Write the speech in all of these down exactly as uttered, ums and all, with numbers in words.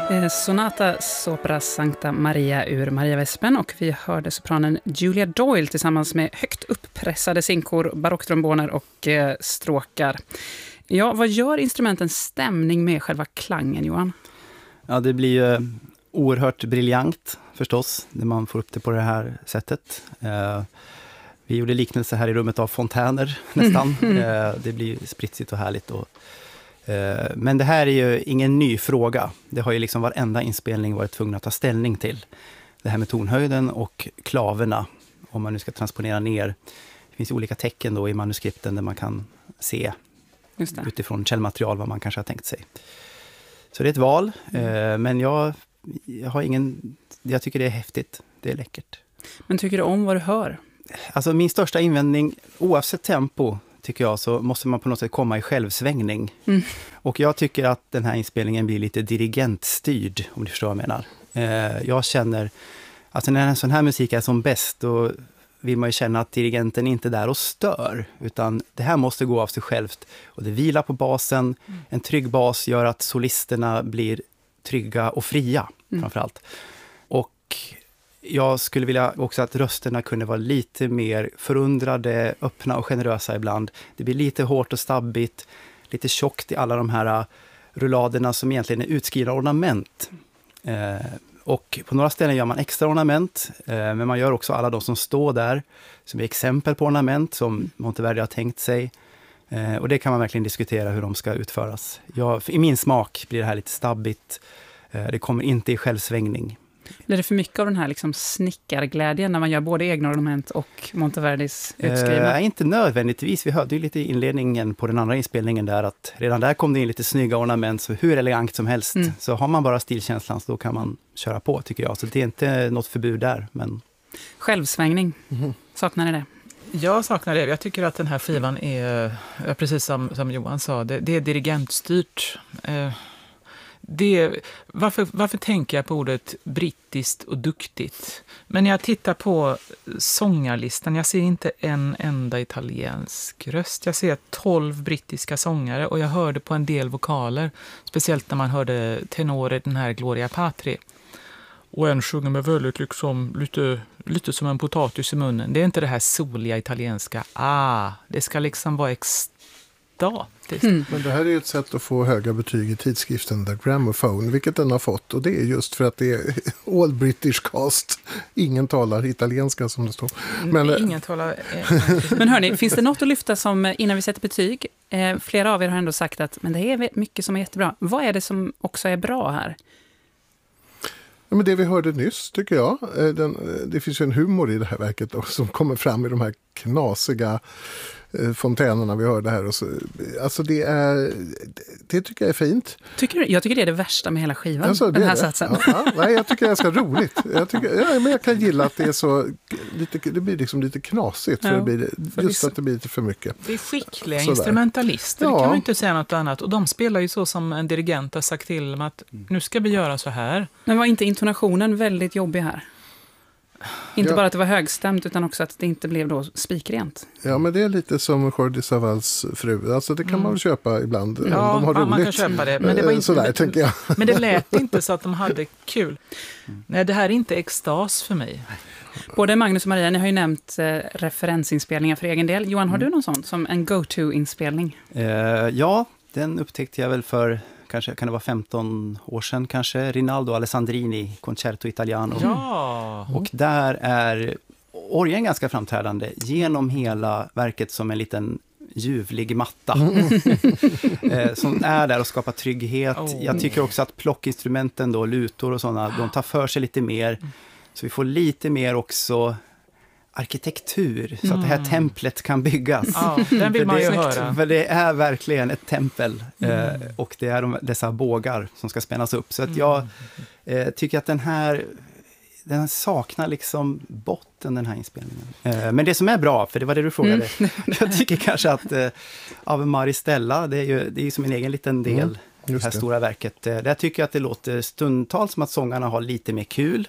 Sonata Sopra Sancta Maria ur Maria Vespen, och vi hörde sopranen Julia Doyle tillsammans med högt uppressade sinkor, barocktromboner och eh, stråkar. Ja, vad gör instrumentens stämning med själva klangen, Johan? Ja, det blir ju oerhört briljant förstås när man får upp det på det här sättet. Eh, vi gjorde liknelse här i rummet av fontäner nästan. Mm. Eh, det blir spritsigt och härligt och men det här är ju ingen ny fråga. Det har ju liksom varenda inspelning varit tvungen att ta ställning till. Det här med tonhöjden och klaverna, om man nu ska transponera ner. Det finns olika tecken då i manuskripten där man kan se utifrån källmaterial vad man kanske har tänkt sig. Så det är ett val, mm. men jag, jag har ingen, jag tycker det är häftigt. Det är läckert. Men tycker du om vad du hör? Alltså min största invändning, oavsett tempo, tycker jag, så måste man på något sätt komma i självsvängning. Mm. Och jag tycker att den här inspelningen blir lite dirigentstyrd, om du förstår vad jag menar. Eh, jag känner, alltså när en sån här musik är som bäst, då vill man ju känna att dirigenten inte är där och stör, utan det här måste gå av sig självt. Och det vilar på basen, mm. en trygg bas gör att solisterna blir trygga och fria, mm. framförallt. Och jag skulle vilja också att rösterna kunde vara lite mer förundrade, öppna och generösa ibland. Det blir lite hårt och stabbigt, lite tjockt i alla de här rulladerna som egentligen är utskrivna ornament. Eh, och på några ställen gör man extra ornament, eh, men man gör också alla de som står där, som är exempel på ornament som Monteverdi har tänkt sig. Eh, och det kan man verkligen diskutera hur de ska utföras. Jag, i min smak blir det här lite stabbigt. Eh, det kommer inte i självsvängning. Blir det för mycket av den här liksom snickarglädjen när man gör både egna ornament och Monteverdis utskrivna? Eh, inte nödvändigtvis. Vi hörde ju lite i inledningen på den andra inspelningen där att redan där kom det in lite snygga ornament, så hur elegant som helst. Mm. Så har man bara stilkänslan så då kan man köra på, tycker jag. Så det är inte något förbud där. Men... Självsvängning. Mm. Saknar ni det? Jag saknar det. Jag tycker att den här skivan är, precis som, som Johan sa, det, det är dirigentstyrt. Eh, Det, varför, varför tänker jag på ordet brittiskt och duktigt? Men när jag tittar på sångarlistan, jag ser inte en enda italiensk röst. Jag ser tolv brittiska sångare och jag hörde på en del vokaler, speciellt när man hörde tenorer, den här Gloria Patri. Och en sjunger med väldigt liksom, lite, lite som en potatis i munnen. Det är inte det här soliga italienska. Ah, det ska liksom vara extra. Mm. Men det här är ett sätt att få höga betyg i tidskriften The Gramophone, vilket den har fått, och det är just för att det är all British cast. Ingen talar italienska som det står. Men, Nej, ingen talar... Men hörni, finns det något att lyfta som innan vi sätter betyg? Eh, flera av er har ändå sagt att men det är mycket som är jättebra. Vad är det som också är bra här? Ja, men det vi hörde nyss, tycker jag. Den, det finns ju en humor i det här verket också, som kommer fram i de här knasiga fontänerna vi hörde här. Och så, alltså det är, det tycker jag är fint. Tycker du? Jag tycker det är det värsta med hela skivan, alltså, den här det. satsen. Ja, ja, nej, jag tycker det är så roligt. Jag, tycker, ja, men jag kan gilla att det är så, lite, det blir liksom lite knasigt, för ja, det blir, just att det blir lite för mycket. Det är skickliga sådär instrumentalister, ja. Det kan man inte säga något annat. Och de spelar ju så som en dirigent har sagt till dem att nu ska vi göra så här. Men var inte intonationen väldigt jobbig här? Inte ja. bara att det var högstämt, utan också att det inte blev då spikrent. Ja, men det är lite som Jordi Savals fru. Alltså det kan mm. man väl köpa ibland. Ja, de har man kan köpa det. Men det var inte, sådär, tänker jag. Men det lät inte så att de hade kul. Mm. Nej, det här är inte extas för mig. Både Magnus och Maria, ni har ju nämnt eh, referensinspelningar för egen del. Johan, har du någon sån som en go-to-inspelning? Uh, ja, den upptäckte jag väl för... Kanske kan det vara femton år sedan kanske. Rinaldo Alessandrini, Concerto Italiano. Ja. Och där är orgeln ganska framträdande genom hela verket som en liten ljuvlig matta. Mm. eh, som är där och skapar trygghet. Oh. Jag tycker också att plockinstrumenten då, lutor och sådana, de tar för sig lite mer. Så vi får lite mer också arkitektur, så att det här templet kan byggas. Ja, den vill man ju höra. För det är verkligen ett tempel, mm. eh, och det är de, dessa bågar som ska spännas upp. Så att jag eh, tycker att den här den saknar liksom botten, den här inspelningen. Eh, men det som är bra, för det var det du frågade, mm. jag tycker kanske att eh, Ave Maristella, det är ju det är som en egen liten del, mm. det här det. stora verket. Eh, där tycker jag att det låter stundtals som att sångarna har lite mer kul.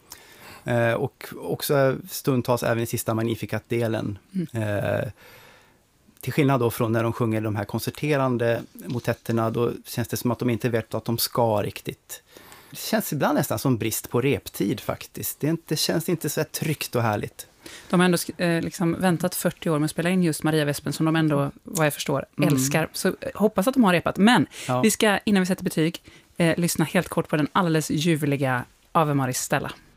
Eh, och också stundtals även i sista Magnificat-delen. Mm. Eh, till skillnad då från när de sjunger de här koncerterande motetterna, då känns det som att de inte vet att de ska riktigt. det känns ibland nästan som brist på reptid faktiskt. Det, är inte, det känns inte så här tryggt och härligt. De har ändå eh, liksom väntat fyrtio år med att spela in just Maria Wespen som de ändå, vad jag förstår, mm. älskar. Så eh, hoppas att de har repat. Men ja. vi ska, innan vi sätter betyg, eh, lyssna helt kort på den alldeles ljuvliga Ave Maris Stella.